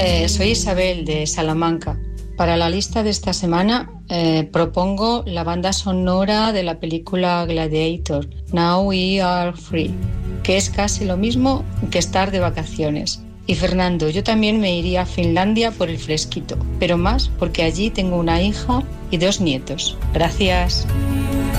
Soy Isabel de Salamanca. Para la lista de esta semana propongo la banda sonora de la película Gladiator, Now We Are Free, que es casi lo mismo que estar de vacaciones. Y Fernando, yo también me iría a Finlandia por el fresquito, pero más porque allí tengo una hija y 2 nietos. Gracias.